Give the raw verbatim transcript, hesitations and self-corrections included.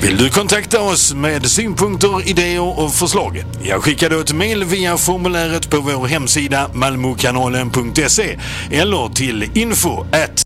Vill du kontakta oss med synpunkter, idéer och förslag? Jag skickar då ett mejl via formuläret på vår hemsida malmokanalen punkt se eller till info at